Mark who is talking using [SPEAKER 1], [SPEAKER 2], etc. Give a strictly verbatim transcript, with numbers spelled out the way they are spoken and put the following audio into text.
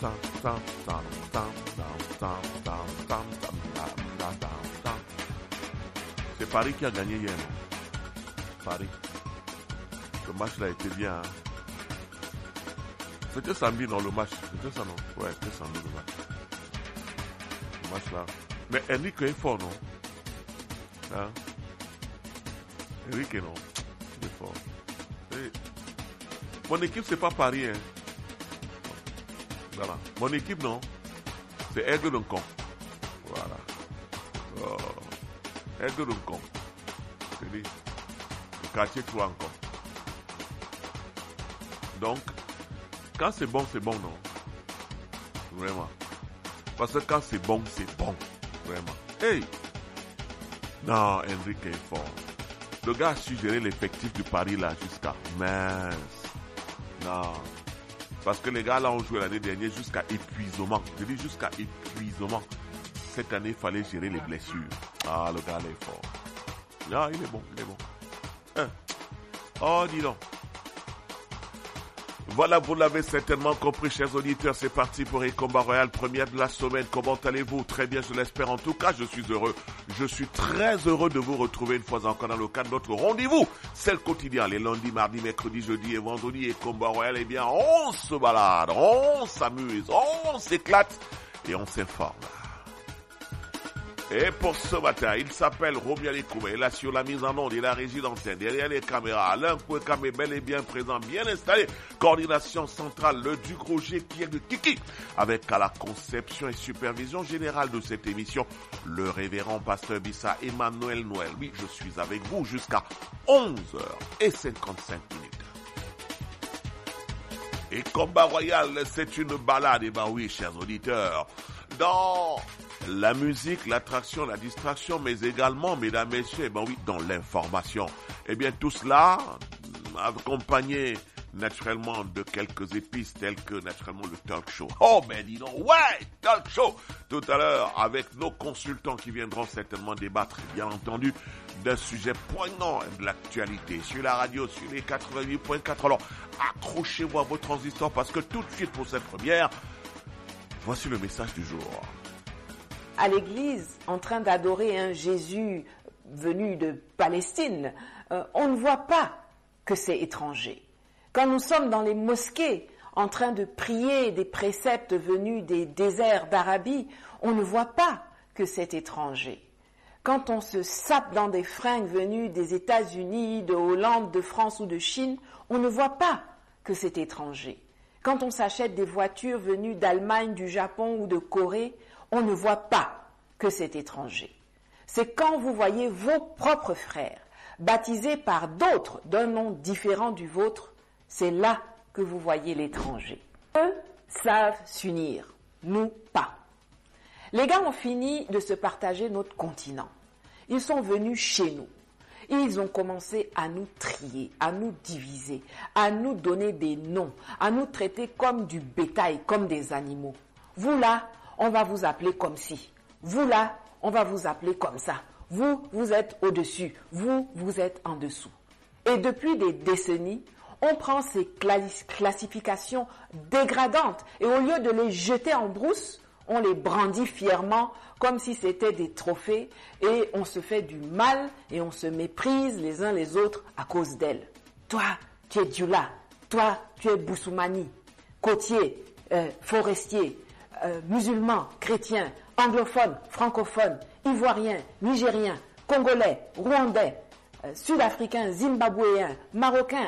[SPEAKER 1] C'est Paris qui a gagné hier, non? Paris. Le match là était bien. Hein? C'était samedi, non, le match. C'était ça, non? Ouais, c'était samedi, le match. Le match là. Mais Enrique est fort, non? Hein? Enrique, non? Il est fort. Et mon équipe, c'est pas Paris, hein? Voilà. Mon équipe, non? C'est Aigle de Con. Voilà. Oh. Aigle de Con. C'est dit. Le quartier Trois encore. Donc, quand c'est bon, c'est bon, non? Vraiment. Parce que quand c'est bon, c'est bon. Vraiment. Hey! Non, Enrique est fort. Le gars a su gérer l'effectif du Paris là jusqu'à mince. Non. Parce que les gars là ont joué l'année dernière jusqu'à épuisement. Je dis jusqu'à épuisement. Cette année, il fallait gérer les blessures. Ah, le gars là est fort. Ah, il est bon, il est bon. Hein. Oh, dis donc. Voilà, vous l'avez certainement compris, chers auditeurs, c'est parti pour les combats royal, première de la semaine. Comment allez-vous? Très bien, je l'espère. En tout cas, je suis heureux. Je suis très heureux de vous retrouver une fois encore dans le cadre de notre rendez-vous. C'est le quotidien, les lundis, mardis, mercredis, jeudi et vendredi. Et combat royal, eh bien, on se balade, on s'amuse, on s'éclate et on s'informe. Et pour ce matin, il s'appelle Romy Alikoum. Et là, sur la mise en onde et la régie d'antenne, derrière les caméras, Alain Kouekam est bel et bien présent, bien installé. Coordination centrale, le Duc Roger qui est de Kiki. Avec à la conception et supervision générale de cette émission, le révérend pasteur Bissa Emmanuel Noël. Oui, je suis avec vous jusqu'à onze heures cinquante-cinq minutes. Et combat royal, c'est une balade. Et ben oui, chers auditeurs, dans la musique, l'attraction, la distraction, mais également, mesdames, messieurs, eh ben oui, dans l'information. Eh bien, tout cela, accompagné naturellement de quelques épices telles que naturellement le talk show. Oh, ben dis donc, ouais, talk show. Tout à l'heure, avec nos consultants qui viendront certainement débattre, bien entendu, d'un sujet poignant de l'actualité sur la radio, sur les quatre-vingt-huit point quatre. Alors, accrochez-vous à vos transistors parce que tout de suite pour cette première, voici le message du jour.
[SPEAKER 2] À l'église, en train d'adorer un Jésus venu de Palestine, euh, on ne voit pas que c'est étranger. Quand nous sommes dans les mosquées, en train de prier des préceptes venus des déserts d'Arabie, on ne voit pas que c'est étranger. Quand on se sape dans des fringues venues des États-Unis, de Hollande, de France ou de Chine, on ne voit pas que c'est étranger. Quand on s'achète des voitures venues d'Allemagne, du Japon ou de Corée, on ne voit pas que c'est étranger. C'est quand vous voyez vos propres frères baptisés par d'autres d'un nom différent du vôtre, c'est là que vous voyez l'étranger. Eux savent s'unir, nous pas. Les gars ont fini de se partager notre continent. Ils sont venus chez nous. Ils ont commencé à nous trier, à nous diviser, à nous donner des noms, à nous traiter comme du bétail, comme des animaux. Vous là, on va vous appeler comme ci. Vous là, on va vous appeler comme ça. Vous, vous êtes au-dessus. Vous, vous êtes en dessous. Et depuis des décennies, on prend ces classifications dégradantes et au lieu de les jeter en brousse, on les brandit fièrement comme si c'était des trophées et on se fait du mal et on se méprise les uns les autres à cause d'elles. Toi, tu es Dioula. Toi, tu es Boussoumani. Côtier, euh, forestier, euh, musulman, chrétien, anglophone, francophone, ivoirien, nigérien, congolais, rwandais, euh, sud-africain, zimbabwéen, marocain,